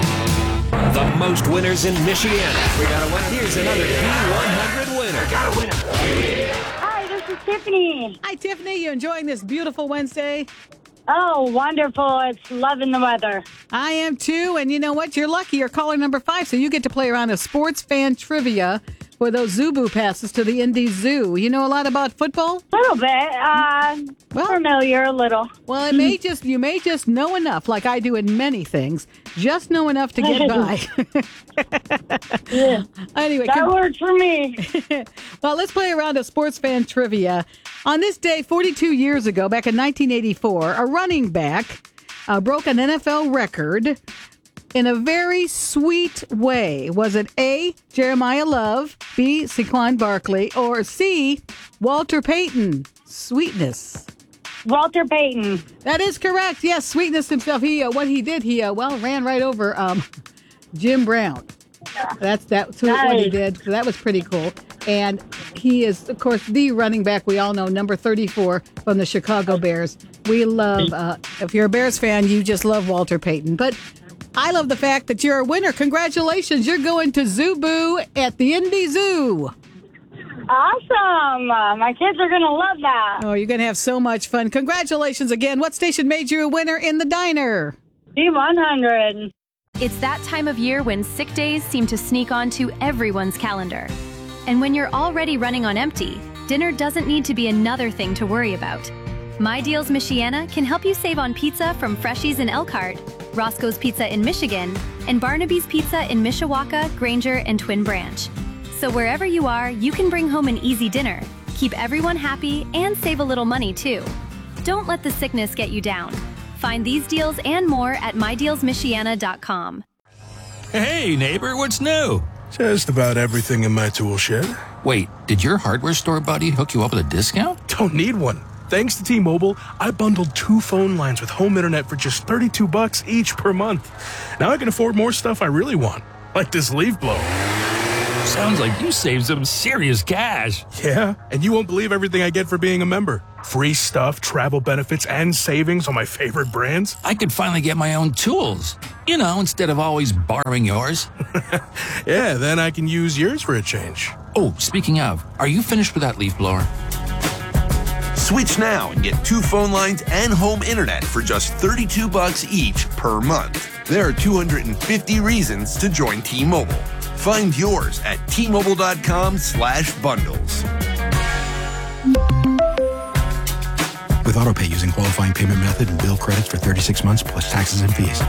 The most winners in Michiana. We got a winner. Here's another P100 winner. Got a winner. Hi, this is Tiffany. Hi, Tiffany. You enjoying this beautiful Wednesday? Oh, wonderful. It's loving the weather. I am too. And you know what? You're lucky. You're caller number 5, so you get to play around a sports fan trivia for those Zubu passes to the Indy Zoo. You know a lot about football? A little bit. Familiar, a little. Well, you may just know enough, like I do in many things, just know enough to get by. Yeah. Anyway, That works for me. well, let's play around a sports fan trivia. On this day, 42 years ago, back in 1984, a running back broke an NFL record in a very sweet way. Was it A, Jeremiah Love, B, Saquon Barkley, or C, Walter Payton? Sweetness. Walter Payton. That is correct. Yes, Sweetness himself. He ran right over Jim Brown. That's what he did. So that was pretty cool. And he is, of course, the running back we all know, number 34 from the Chicago Bears. We love, if you're a Bears fan, you just love Walter Payton. But I love the fact that you're a winner. Congratulations. You're going to Zubu at the Indy Zoo. Awesome. My kids are going to love that. Oh, you're going to have so much fun. Congratulations again. What station made you a winner in the diner? P100. It's that time of year when sick days seem to sneak onto everyone's calendar. And when you're already running on empty, dinner doesn't need to be another thing to worry about. My Deals Michiana can help you save on pizza from Freshies in Elkhart, Roscoe's Pizza in Michigan, and Barnaby's Pizza in Mishawaka, Granger, and Twin Branch. So wherever you are, you can bring home an easy dinner, keep everyone happy, and save a little money too. Don't let the sickness get you down. Find these deals and more at mydealsmichiana.com. Hey, neighbor, what's new? Just about everything in my tool shed. Wait, did your hardware store buddy hook you up with a discount? Don't need one. Thanks to T-Mobile, I bundled 2 phone lines with home internet for just $32 each per month. Now I can afford more stuff I really want, like this leaf blower. Sounds like you saved some serious cash. Yeah, and you won't believe everything I get for being a member. Free stuff, travel benefits, and savings on my favorite brands. I could finally get my own tools. You know, instead of always borrowing yours. Yeah, then I can use yours for a change. Oh, speaking of, are you finished with that leaf blower? Switch now and get 2 phone lines and home internet for just $32 each per month. There are 250 reasons to join T-Mobile. Find yours at T-Mobile.com/bundles. With AutoPay using qualifying payment method and bill credits for 36 months plus taxes and fees.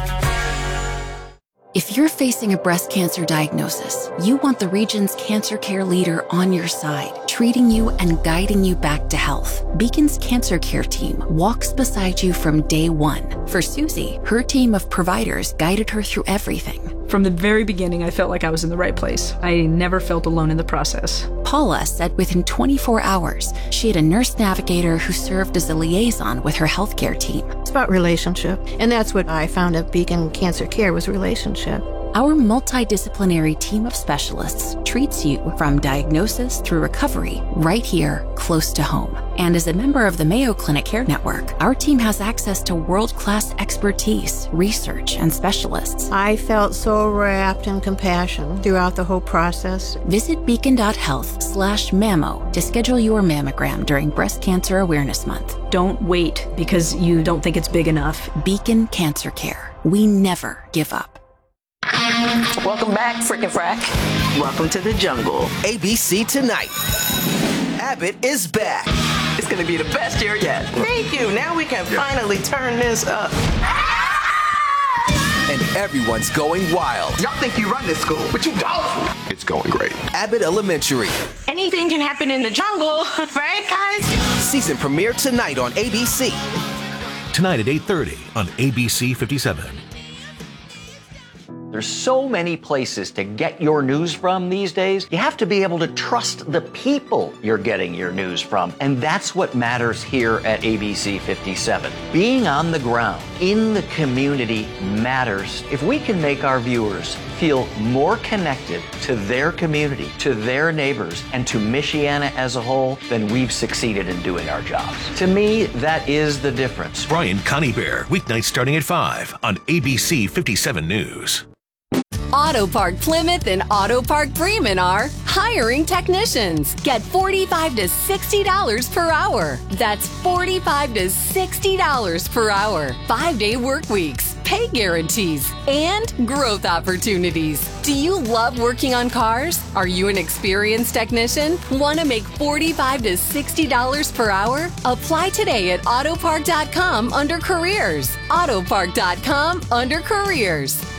If you're facing a breast cancer diagnosis, you want the region's cancer care leader on your side, treating you and guiding you back to health. Beacon's Cancer Care team walks beside you from day one. For Susie, her team of providers guided her through everything. From the very beginning, I felt like I was in the right place. I never felt alone in the process. Paula said within 24 hours, she had a nurse navigator who served as a liaison with her healthcare team. It's about relationship, and that's what I found at Beacon Cancer Care was relationship. Our multidisciplinary team of specialists treats you from diagnosis through recovery right here, close to home. And as a member of the Mayo Clinic Care Network, our team has access to world-class expertise, research, and specialists. I felt so wrapped in compassion throughout the whole process. Visit beacon.health/mammo to schedule your mammogram during Breast Cancer Awareness Month. Don't wait because you don't think it's big enough. Beacon Cancer Care. We never give up. Welcome back, Frickin' Frack. Welcome to the jungle. ABC Tonight. Abbott is back. It's gonna be the best year yet. Thank you. Now we can finally turn this up. And everyone's going wild. Y'all think you run this school, but you don't. It's going great. Abbott Elementary. Anything can happen in the jungle, right, guys? Season premiere tonight on ABC. Tonight at 8:30 on ABC 57. There's so many places to get your news from these days. You have to be able to trust the people you're getting your news from. And that's what matters here at ABC 57. Being on the ground, in the community matters. If we can make our viewers feel more connected to their community, to their neighbors, and to Michiana as a whole, then we've succeeded in doing our jobs. To me, that is the difference. Brian Coneybear, weeknights starting at 5 on ABC 57 News. Auto Park Plymouth and Auto Park Bremen are hiring technicians. Get $45 to $60 per hour. That's $45 to $60 per hour. 5-day work weeks, pay guarantees, and growth opportunities. Do you love working on cars? Are you an experienced technician? Want to make $45 to $60 per hour? Apply today at autopark.com under careers. Autopark.com under careers.